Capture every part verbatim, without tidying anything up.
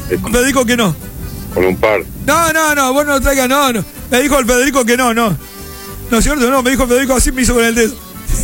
Federico que no. Con un par. No, no, no, vos no lo traigas, no, no. Me dijo el Federico que no, no. No es cierto, no, me dijo el Federico, así me hizo con el dedo.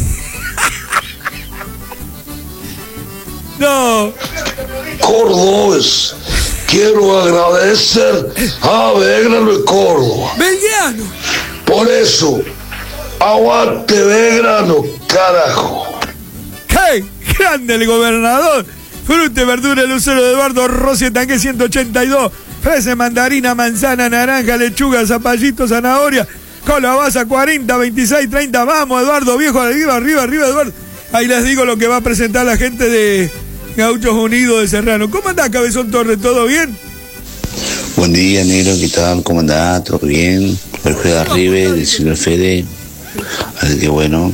No. Cordobés, quiero agradecer a Belgrano y Córdoba. Belgrano. Por eso, aguante Belgrano, carajo. ¡Qué grande el gobernador! Fruta y verdura, Lucero de Eduardo Rossi, tanque ciento ochenta y dos. Fresa, mandarina, manzana, naranja, lechuga, zapallito, zanahoria, calabaza, cuarenta, veintiséis, treinta. Vamos, Eduardo, viejo, arriba, arriba, arriba, Eduardo. Ahí les digo lo que va a presentar la gente de Gauchos Unidos de Serrano. ¿Cómo andás, Cabezón Torres? ¿Todo bien? Buen día, negro, ¿qué tal? ¿Cómo andás? ¿Todo bien? Jorge de Arribe, de Silvio Fede. Así que bueno,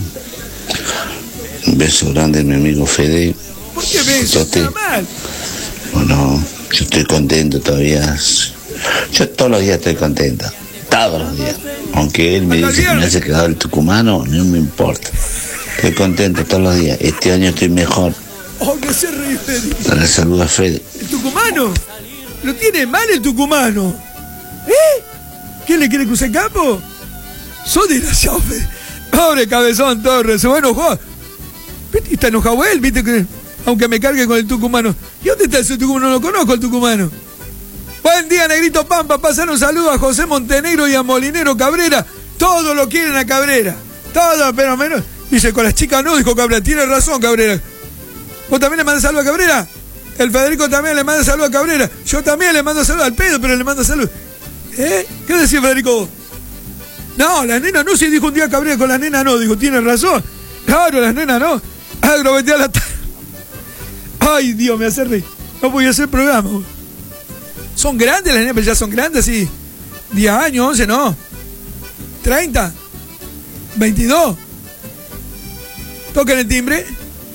un beso grande a mi amigo Fede. ¿Por qué me está mal? Bueno, yo estoy contento todavía. Yo todos los días estoy contento. Todos los días. Aunque él me dice que me hace quedar el tucumano, no me importa. Estoy contento todos los días. Este año estoy mejor. Oh, que se ríe, Fede. Dale saludo a Fede. ¿El tucumano? ¿Lo tiene mal el tucumano? ¿Eh? ¿Quién le quiere cruzar el campo? Sos desgraciado, Fede. Pobre Cabezón Torres, se va a enojar. ¿Viste? Está enojado él, ¿viste? Que aunque me cargue con el tucumano. ¿Y dónde está ese tucumano? No lo conozco el tucumano. Buen día, Negrito Pampa. Pasar un saludo a José Montenegro y a Molinero Cabrera. Todos lo quieren a Cabrera. Todos, pero menos. Dice, con las chicas no, dijo Cabrera. Tiene razón, Cabrera. ¿Vos también le mandás saludo a Cabrera? El Federico también le manda saludo a Cabrera. Yo también le mando saludo al pedo, pero le mando saludo. ¿Eh? ¿Qué decís, Federico? No, las nenas no, si dijo un día Cabrera, con las nenas no. Dijo, tiene razón. Claro, las nenas no. Agrovetea la... Ay, Dios, me hace reír. No voy a hacer programa. Son grandes las nenas, pero ya son grandes, sí. diez años, once, no. treinta. veintidós. Tocan el timbre.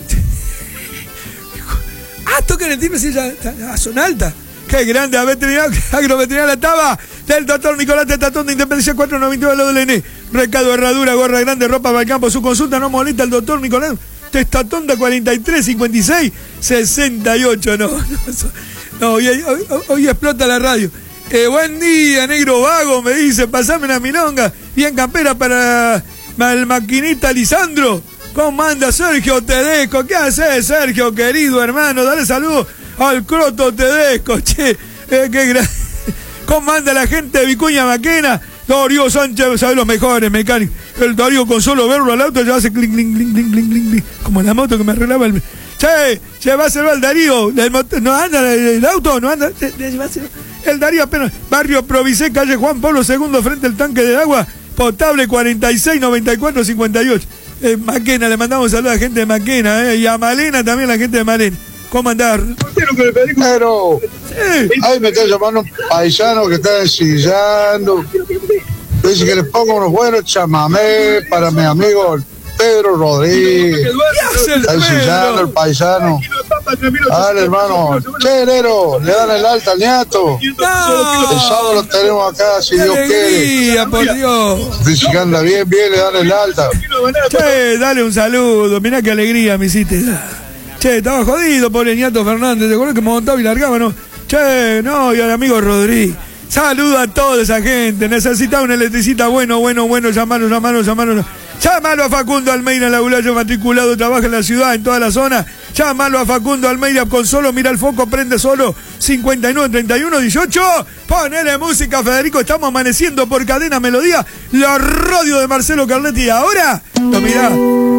Ah, tocan el timbre, sí, ya, ya son altas. Qué grande, a veterinario, agroveterinaria La Taba, del doctor Nicolás Tetatón de Independencia cuatro noventa y dos, lo del N. Recado, herradura, gorra grande, ropa para el campo. Su consulta no molesta el doctor Nicolás Testatón de cuarenta y tres, cincuenta y seis, sesenta y ocho. No, no, no hoy, hoy, hoy explota la radio. Eh, buen día, negro vago, me dice, pasame una milonga. Bien campera para el maquinista Lisandro. ¿Cómo anda Sergio Tedesco? ¿Qué haces, Sergio, querido hermano? Dale saludo al Croto Tedesco, che. Eh, qué gran... ¿Cómo anda la gente de Vicuña Maquena? Darío Sánchez, ¿sabes los mejores mecánicos? El Darío, con solo verlo al auto ya hace clink, clink, clink, clink, clink, clink, como la moto que me arreglaba el... Che, llévaselo al Darío. El motor... ¿No anda el auto? ¿No anda? Llévaselo. El Darío apenas... Barrio Provicé, calle Juan Pablo segundo, frente al tanque de agua. Potable cuarenta y seis, noventa y cuatro, cincuenta y ocho. Eh, Maquena, le mandamos saludos a la gente de Maquena, eh, y a Malena también, la gente de Malena. ¿Cómo andar? Pero, sí. Ahí me está llamando un paisano que está ensillando. Dice que le pongo unos buenos chamamé para mi amigo Pedro Rodríguez. Está ensillando el paisano. Dale, hermano. Che, Nero, le dan el alta al ñato. No. El sábado lo tenemos acá, si Dios quiere. Por Dios. Dice que anda bien, bien, le dan el alta. Che, dale un saludo. Mirá qué alegría me hiciste. Che, estaba jodido, pobre ñato Fernández. ¿Te acuerdas que me montaba y largaba, no? Che, no, y al amigo Rodríguez. Saludo a toda esa gente. Necesitaba un electricista bueno, bueno, bueno. Llamalo, llamalo, llamalo. Llámalo a Facundo Almeida, el labulayo matriculado, trabaja en la ciudad, en toda la zona. Llámalo a Facundo Almeida con solo, mira el foco, prende solo. cincuenta y nueve, treinta y uno, dieciocho. Ponele música, Federico. Estamos amaneciendo por Cadena Melodía, la radio de Marcelo Carletti. Y ahora, lo mirá.